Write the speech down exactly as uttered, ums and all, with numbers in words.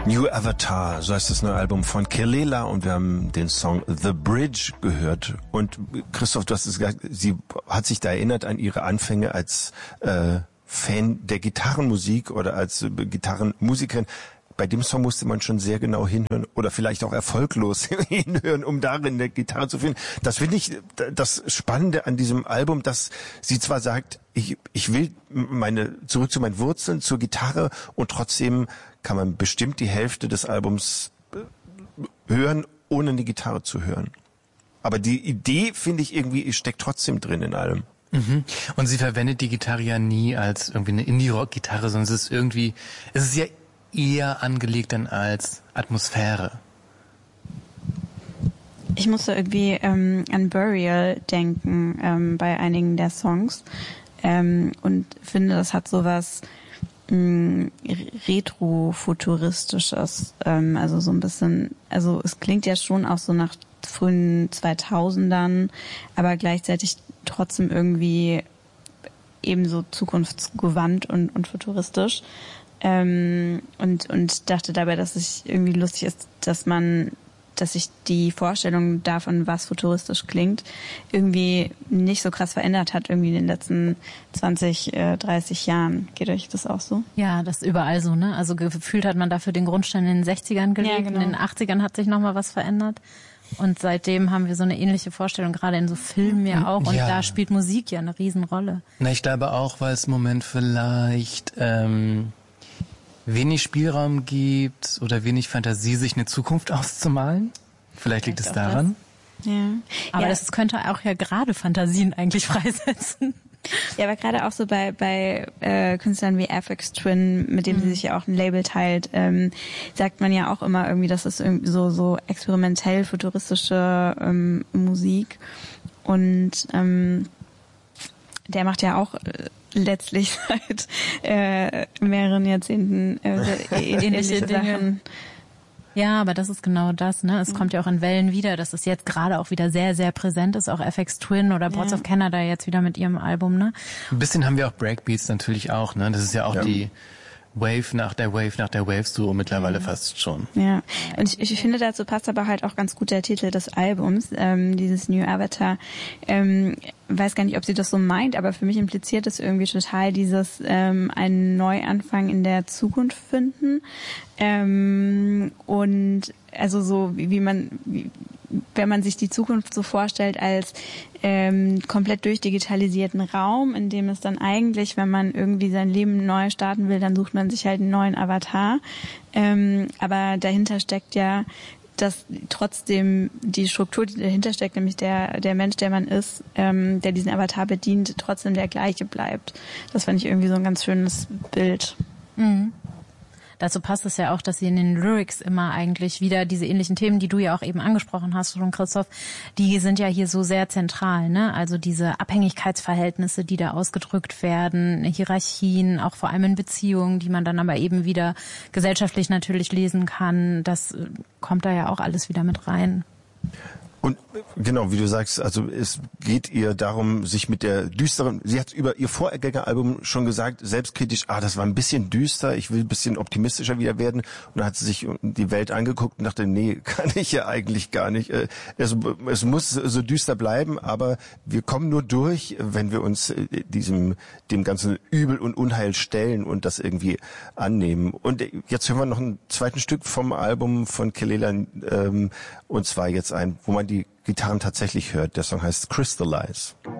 New Avatar, so heißt das neue Album von Kelela und wir haben den Song The Bridge gehört. Und Christoph, du hast es gesagt, sie hat sich da erinnert an ihre Anfänge als äh, Fan der Gitarrenmusik oder als äh, Gitarrenmusikerin. Bei dem Song musste man schon sehr genau hinhören oder vielleicht auch erfolglos hinhören, um darin eine Gitarre zu finden. Das finde ich das Spannende an diesem Album, dass sie zwar sagt, ich, ich will meine zurück zu meinen Wurzeln, zur Gitarre, und trotzdem kann man bestimmt die Hälfte des Albums hören, ohne eine Gitarre zu hören. Aber die Idee, finde ich, irgendwie steckt trotzdem drin in allem. Mhm. Und sie verwendet die Gitarre ja nie als irgendwie eine Indie-Rock-Gitarre, sondern es ist irgendwie, es ist ja eher angelegt dann als Atmosphäre. Ich musste irgendwie ähm, an Burial denken ähm, bei einigen der Songs ähm, und finde, das hat sowas mh, Retro-Futuristisches, ähm, also so ein bisschen, also es klingt ja schon auch so nach frühen zweitausendern, aber gleichzeitig trotzdem irgendwie ebenso zukunftsgewandt und, und futuristisch. Ähm, und, und dachte dabei, dass es irgendwie lustig ist, dass man, dass sich die Vorstellung davon, was futuristisch klingt, irgendwie nicht so krass verändert hat, irgendwie in den letzten zwanzig, dreißig Jahren. Geht euch das auch so? Ja, das ist überall so, ne? Also gefühlt hat man dafür den Grundstein in den sechzigern gelegt, ja, genau. In den achtzigern hat sich nochmal was verändert. Und seitdem haben wir so eine ähnliche Vorstellung, gerade in so Filmen ja auch. Und ja, da spielt Musik ja eine Riesenrolle. Na, ich glaube auch, weil es im Moment vielleicht ähm, wenig Spielraum gibt oder wenig Fantasie, sich eine Zukunft auszumalen. Vielleicht, Vielleicht liegt es daran. Das. Ja. Aber ja. Das könnte auch ja gerade Fantasien eigentlich freisetzen. Ja, aber gerade auch so bei bei äh, Künstlern wie Aphex Twin, mit dem mhm. sie sich ja auch ein Label teilt, ähm, sagt man ja auch immer irgendwie, das ist irgendwie so so experimentell futuristische ähm, Musik, und ähm, der macht ja auch äh, letztlich seit äh, mehreren Jahrzehnten äh, ähnliche Sachen. Ja, aber das ist genau das, ne? Es mhm. kommt ja auch in Wellen wieder, dass es jetzt gerade auch wieder sehr, sehr präsent ist. Auch Aphex Twin oder Boards ja. of Canada jetzt wieder mit ihrem Album, ne? Ein bisschen haben wir auch Breakbeats natürlich auch, ne? Das ist ja auch ja. die Wave nach der Wave nach der Wave so mittlerweile ja. fast schon. Ja, und ich, ich finde, dazu passt aber halt auch ganz gut der Titel des Albums, ähm, dieses New Avatar. Ähm, weiß gar nicht, ob sie das so meint, aber für mich impliziert es irgendwie total dieses ähm, einen Neuanfang in der Zukunft finden. Ähm, und also so, wie, wie man, wie, wenn man sich die Zukunft so vorstellt als ähm, komplett durchdigitalisierten Raum, in dem es dann eigentlich, wenn man irgendwie sein Leben neu starten will, dann sucht man sich halt einen neuen Avatar. Ähm, aber dahinter steckt ja, dass trotzdem die Struktur, die dahinter steckt, nämlich der der Mensch, der man ist, ähm, der diesen Avatar bedient, trotzdem der gleiche bleibt. Das fand ich irgendwie so ein ganz schönes Bild. Mhm. Dazu passt es ja auch, dass sie in den Lyrics immer eigentlich wieder diese ähnlichen Themen, die du ja auch eben angesprochen hast, schon Christoph, die sind ja hier so sehr zentral, ne? Also diese Abhängigkeitsverhältnisse, die da ausgedrückt werden, Hierarchien, auch vor allem in Beziehungen, die man dann aber eben wieder gesellschaftlich natürlich lesen kann, das kommt da ja auch alles wieder mit rein. Und genau, wie du sagst, also es geht ihr darum, sich mit der düsteren, sie hat über ihr Vorgängeralbum schon gesagt, selbstkritisch, ah, das war ein bisschen düster, ich will ein bisschen optimistischer wieder werden. Und dann hat sie sich die Welt angeguckt und dachte, nee, kann ich ja eigentlich gar nicht. Es, es muss so düster bleiben, aber wir kommen nur durch, wenn wir uns diesem, dem ganzen Übel und Unheil stellen und das irgendwie annehmen. Und jetzt hören wir noch ein zweites Stück vom Album von Kelela, ähm, und zwar jetzt ein, wo man die Gitarren tatsächlich hört. Der Song heißt Crystallize.